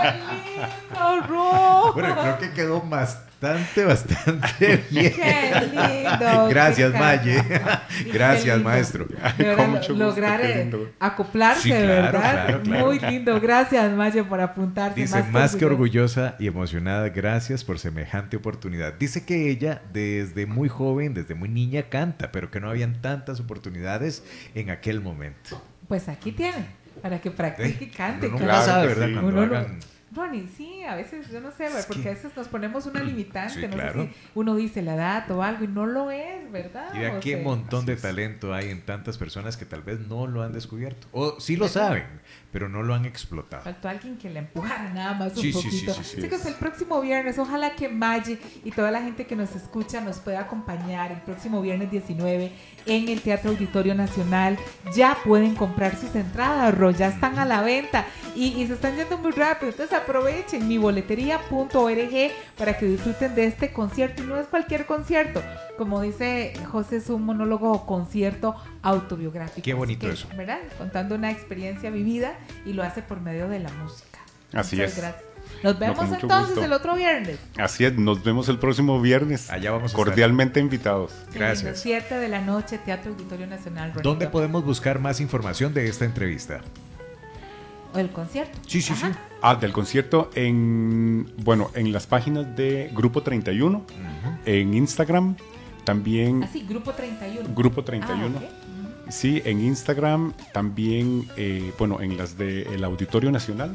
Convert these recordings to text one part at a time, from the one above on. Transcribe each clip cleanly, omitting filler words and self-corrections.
¡No, Ro! Bueno, creo que quedó bastante bien. ¡Qué lindo! Gracias, qué Maye. Qué Gracias, lindo. maestro. De verdad, Con mucho gusto, lograr qué lindo. acoplarse, Sí, claro, ¿verdad? claro. Muy lindo. Gracias, Maye, por apuntarse. Dice, más que orgullosa y emocionada, gracias por semejante oportunidad. Dice que ella desde muy joven, desde muy niña canta, pero que no habían tantas oportunidades en aquel momento. Pues aquí tiene, para que practique y cante. Uno claro. nunca sabe, que ¿verdad? sí. Cuando Uno no- hagan... Ronnie, sí, a veces, yo no sé, Es porque que- a veces nos ponemos una limitante, Sí, no claro. sé si uno dice la edad o algo y no lo es, ¿verdad? Y vea O qué sea, montón de así es. talento hay en tantas personas que tal vez no lo han descubierto. O sí lo saben, pero no lo han explotado. Faltó alguien que le empujara nada más Sí, un sí, poquito. sí, Chicos, el próximo viernes, ojalá que Maggie y toda la gente que nos escucha nos pueda acompañar el próximo viernes 19 en el Teatro Auditorio Nacional. Ya pueden comprar sus entradas, Ro, ya están a la venta y se están yendo muy rápido. Entonces aprovechen miboletería.org para que disfruten de este concierto. Y no es cualquier concierto. Como dice José, es un monólogo o concierto autobiográfico. Qué bonito Así que, eso. ¿verdad? Contando una experiencia vivida y lo hace por medio de la música. Así Muchas es. gracias. Nos vemos con mucho entonces gusto. el otro viernes. Así es, nos vemos el próximo viernes. Allá vamos a Cordialmente invitados. Gracias. 7 de la noche, Teatro Auditorio Nacional. estar. Ronito. ¿Dónde podemos buscar más información de esta entrevista? O el concierto. Sí, sí, Ajá. sí. Del concierto en las páginas de Grupo 31, Ujú. en Instagram, también Así, Grupo 31. Grupo 31. Ah, ok. Sí, en Instagram, también, en las del Auditorio Nacional.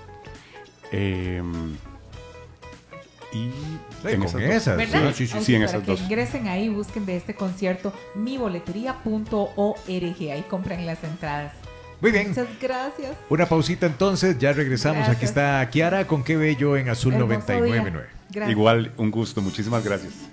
Y en con esas dos. esas, ¿Verdad? Sí, Ok, sí, en para esas que dos. ingresen ahí, busquen de este concierto miboletería.org. Ahí compren las entradas. Muy bien. Muchas gracias. Una pausita entonces, ya regresamos. Gracias. Aquí está Kiara con Qué Bello en Azul Hermoso día. 99.9. Gracias. Igual, un gusto. Muchísimas gracias.